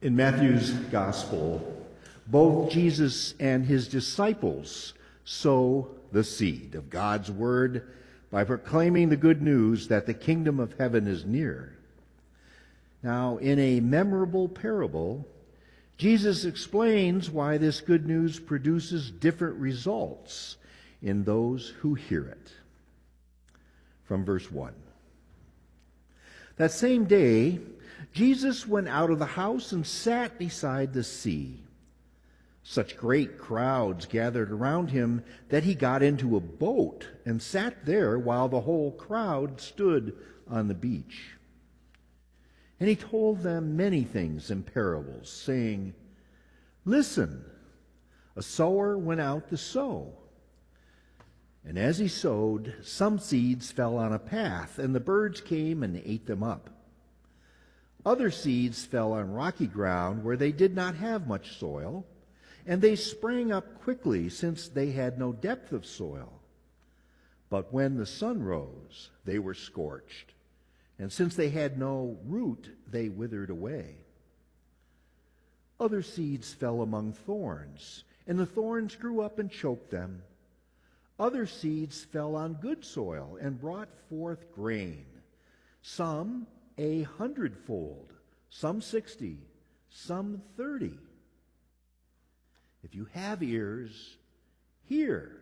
In Matthew's Gospel, both Jesus and his disciples sow the seed of God's Word by proclaiming the good news that the kingdom of heaven is near. Now, in a memorable parable, Jesus explains why this good news produces different results in those who hear it. From verse 1. That same day, Jesus went out of the house and sat beside the sea. Such great crowds gathered around him that he got into a boat and sat there while the whole crowd stood on the beach. And he told them many things in parables, saying, "Listen, a sower went out to sow. And as he sowed, some seeds fell on a path, and the birds came and ate them up. Other seeds fell on rocky ground where they did not have much soil, and they sprang up quickly since they had no depth of soil. But when the sun rose, they were scorched, and since they had no root, they withered away. Other seeds fell among thorns, and the thorns grew up and choked them. Other seeds fell on good soil and brought forth grain, some 100-fold, some 60, some 30. If you have ears, hear.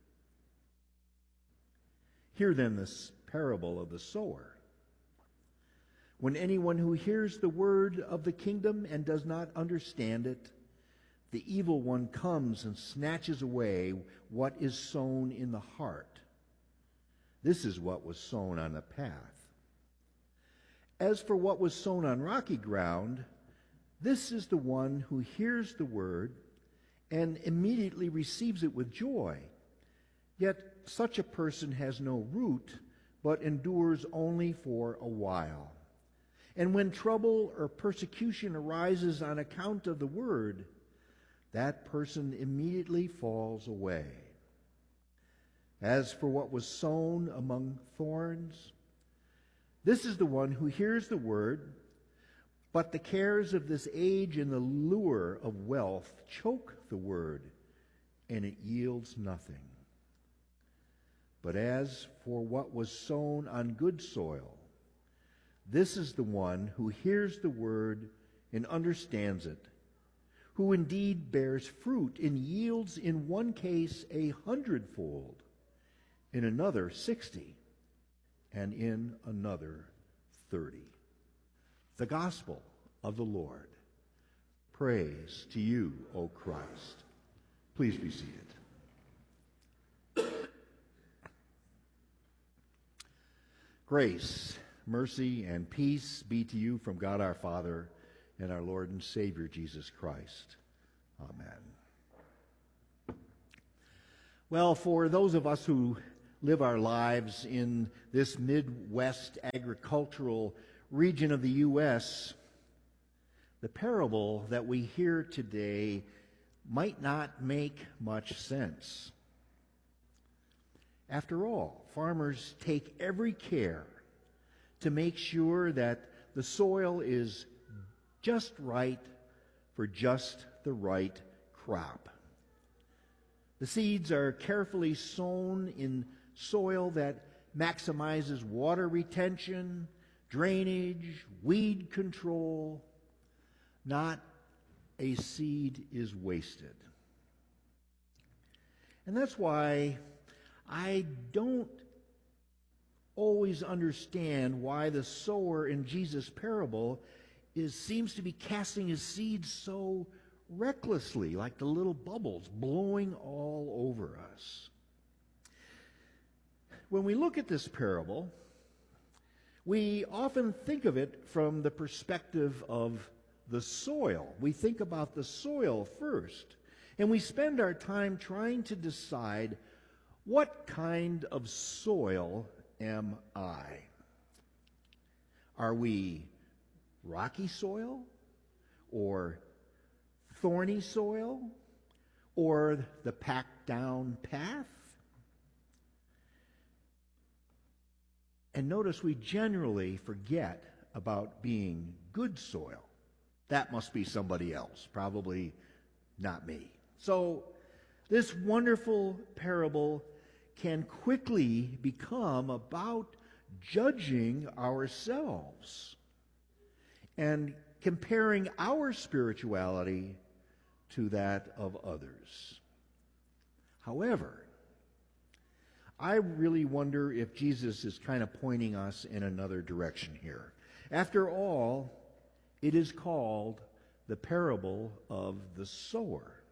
Hear then this parable of the sower. When anyone who hears the word of the kingdom and does not understand it, the evil one comes and snatches away what is sown in the heart. This is what was sown on the path. As for what was sown on rocky ground, this is the one who hears the word and immediately receives it with joy. Yet such a person has no root, but endures only for a while. And when trouble or persecution arises on account of the word, that person immediately falls away. As for what was sown among thorns, this is the one who hears the word, but the cares of this age and the lure of wealth choke the word, and it yields nothing. But as for what was sown on good soil, this is the one who hears the word and understands it, who indeed bears fruit and yields in one case 100-fold, in another 60, and in another 30. The gospel of the Lord. Praise to you, O Christ. Please be seated. Grace, mercy, and peace be to you from God our Father and our Lord and Savior Jesus Christ. Amen. Well, for those of us who live our lives in this Midwest agricultural region of the U.S., the parable that we hear today might not make much sense. After all, farmers take every care to make sure that the soil is just right for just the right crop. The seeds are carefully sown in soil that maximizes water retention, drainage, weed control. Not a seed is wasted. And that's why I don't always understand why the sower in Jesus' parable seems to be casting his seeds so recklessly, like the little bubbles blowing all over us. When we look at this parable, we often think of it from the perspective of the soil. We think about the soil first, and we spend our time trying to decide, what kind of soil am I? Are we rocky soil, or thorny soil, or the packed down path? And notice we generally forget about being good soil. That must be somebody else, probably not me. So this wonderful parable can quickly become about judging ourselves and comparing our spirituality to that of others. However, I really wonder if Jesus is kind of pointing us in another direction here. After all, it is called the parable of the sower.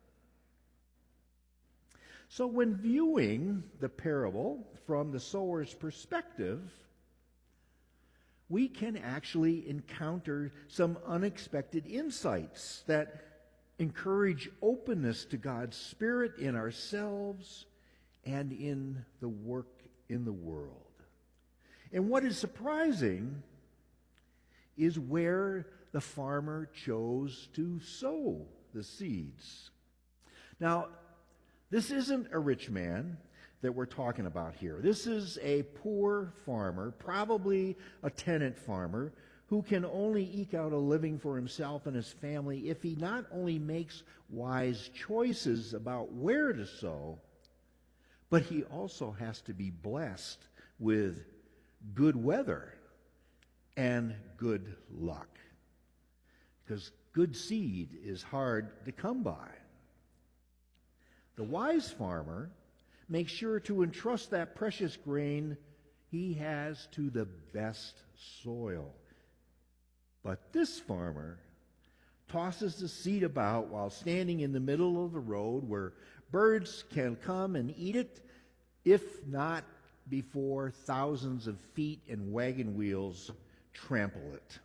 So when viewing the parable from the sower's perspective, we can actually encounter some unexpected insights that encourage openness to God's Spirit in ourselves and in the work in the world. And what is surprising is where the farmer chose to sow the seeds. Now, this isn't a rich man that we're talking about here. This is a poor farmer, probably a tenant farmer, who can only eke out a living for himself and his family if he not only makes wise choices about where to sow, but he also has to be blessed with good weather and good luck. Because good seed is hard to come by. The wise farmer makes sure to entrust that precious grain he has to the best soil. But this farmer tosses the seed about while standing in the middle of the road where birds can come and eat it, if not before thousands of feet and wagon wheels trample it.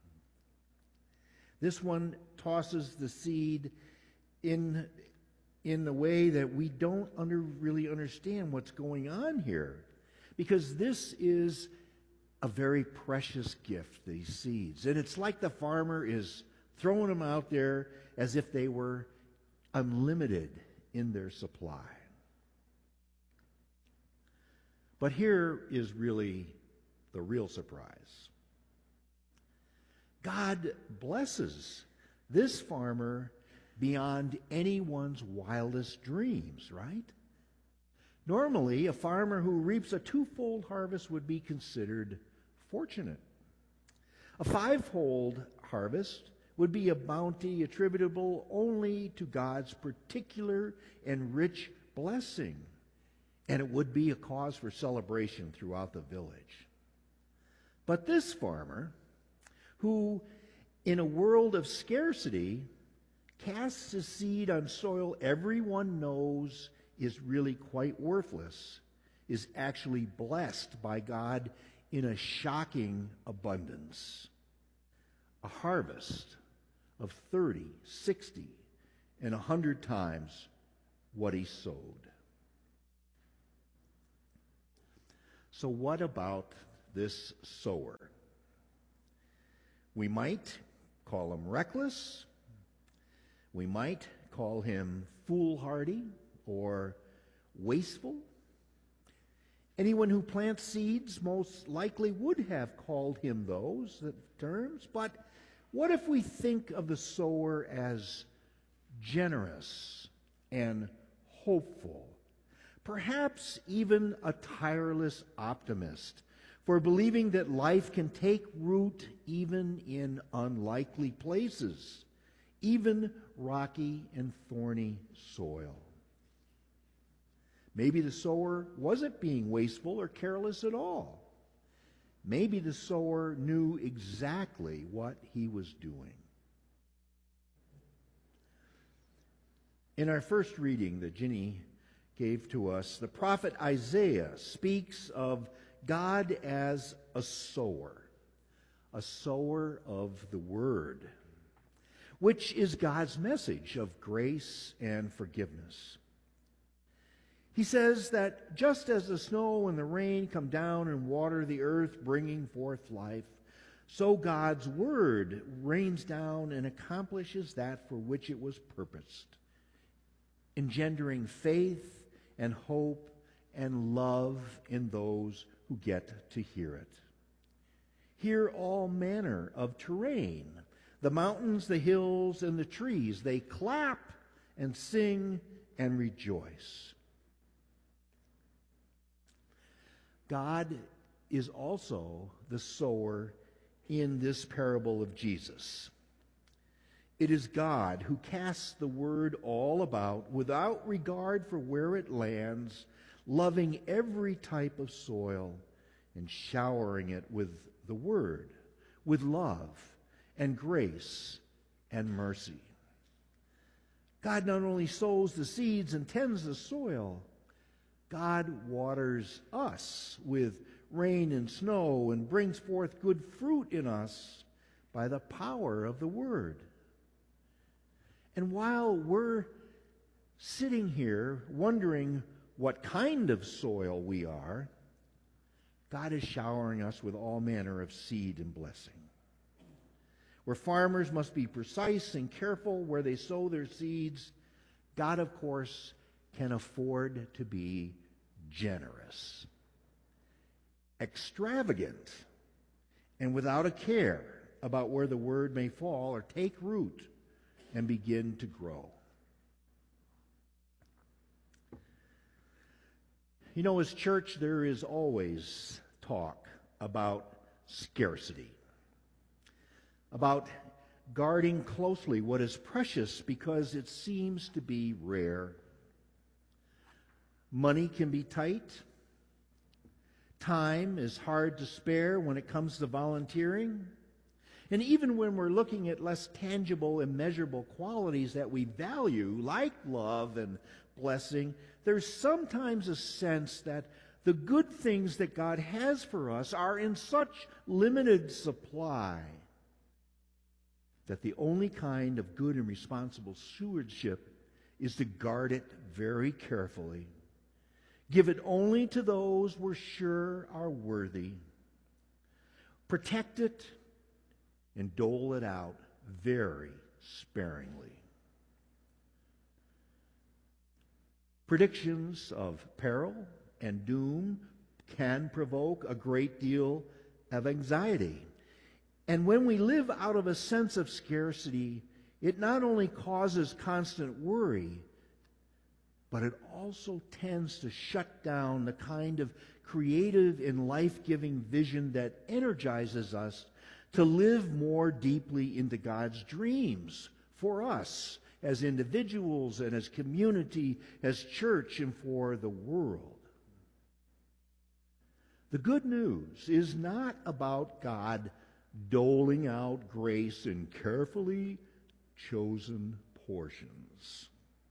This one tosses the seed in a way that we don't really understand what's going on here, because this is a very precious gift, these seeds. And it's like the farmer is throwing them out there as if they were unlimited in their supply. But here is really the real surprise. God blesses this farmer beyond anyone's wildest dreams, right? Normally, a farmer who reaps a twofold harvest would be considered fortunate. A fivefold harvest would be a bounty attributable only to God's particular and rich blessing, and it would be a cause for celebration throughout the village. But this farmer, who in a world of scarcity casts a seed on soil everyone knows is really quite worthless, is actually blessed by God in a shocking abundance. A harvest of 30, 60, and 100 times what he sowed. So what about this sower? We might call him reckless. We might call him foolhardy or wasteful. Anyone who plants seeds most likely would have called him those terms. But what if we think of the sower as generous and hopeful? Perhaps even a tireless optimist for believing that life can take root even in unlikely places, even rocky and thorny soil. Maybe the sower wasn't being wasteful or careless at all. Maybe the sower knew exactly what he was doing. In our first reading that Ginny gave to us, the prophet Isaiah speaks of God as a sower of the word, which is God's message of grace and forgiveness. He says that just as the snow and the rain come down and water the earth, bringing forth life, so God's word rains down and accomplishes that for which it was purposed, engendering faith and hope and love in those who get to hear it. Hear all manner of terrain, The mountains, the hills, and the trees, they clap and sing and rejoice. God is also the sower in this parable of Jesus. It is God who casts the word all about without regard for where it lands, loving every type of soil and showering it with the word, with love and grace and mercy. God not only sows the seeds and tends the soil, God waters us with rain and snow and brings forth good fruit in us by the power of the word. And while we're sitting here wondering what kind of soil we are, God is showering us with all manner of seed and blessing. Where farmers must be precise and careful where they sow their seeds, God, of course, can afford to be generous, extravagant, and without a care about where the word may fall or take root and begin to grow. You know, as church, there is always talk about scarcity, about guarding closely what is precious because it seems to be rare. Money can be tight. Time is hard to spare when it comes to volunteering. And even when we're looking at less tangible and measurable qualities that we value, like love and blessing, there's sometimes a sense that the good things that God has for us are in such limited supply that the only kind of good and responsible stewardship is to guard it very carefully. Give it only to those we're sure are worthy. Protect it and dole it out very sparingly. Predictions of peril and doom can provoke a great deal of anxiety. And when we live out of a sense of scarcity, it not only causes constant worry, but it also tends to shut down the kind of creative and life-giving vision that energizes us to live more deeply into God's dreams for us as individuals and as community, as church, and for the world. The good news is not about God doling out grace in carefully chosen portions.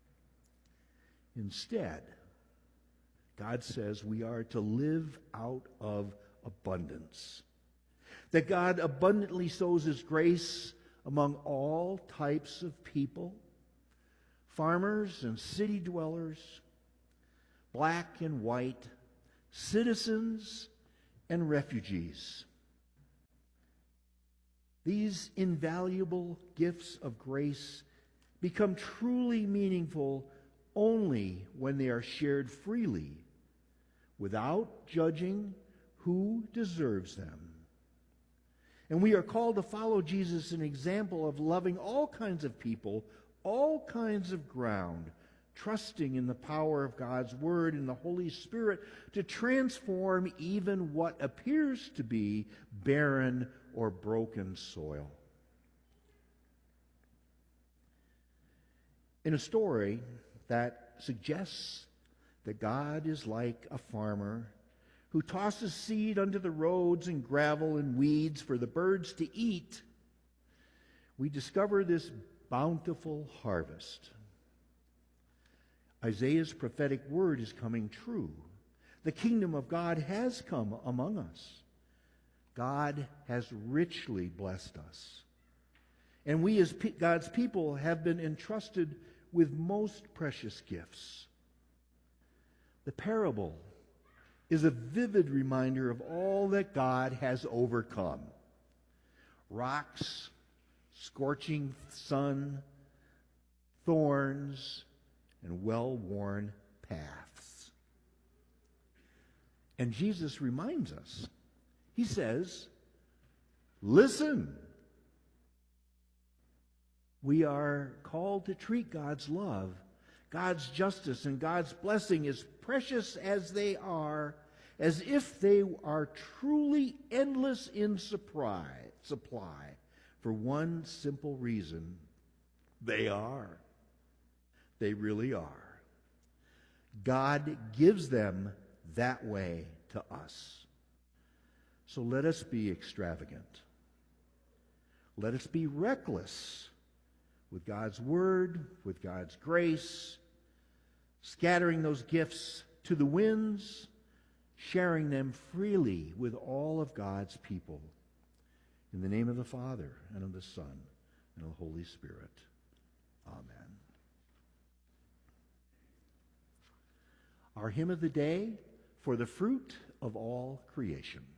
Instead, God says we are to live out of abundance. That God abundantly sows His grace among all types of people, farmers and city dwellers, black and white, citizens and refugees. These invaluable gifts of grace become truly meaningful only when they are shared freely, without judging who deserves them. And we are called to follow Jesus, an example of loving all kinds of people, all kinds of ground, trusting in the power of God's Word and the Holy Spirit to transform even what appears to be barren or broken soil. In a story that suggests that God is like a farmer who tosses seed under the roads and gravel and weeds for the birds to eat, we discover this bountiful harvest. Isaiah's prophetic word is coming true. The kingdom of God has come among us. God has richly blessed us. And we as God's people have been entrusted with most precious gifts. The parable is a vivid reminder of all that God has overcome. Rocks, scorching sun, thorns, and well-worn paths. And Jesus reminds us. He says, listen. We are called to treat God's love, God's justice, and God's blessing, as precious as they are, as if they are truly endless in supply, for one simple reason: they are. They really are. God gives them that way to us. So let us be extravagant. Let us be reckless with God's word, with God's grace, scattering those gifts to the winds, sharing them freely with all of God's people. In the name of the Father, and of the Son, and of the Holy Spirit. Amen. Our hymn of the day, For the Fruit of All Creation.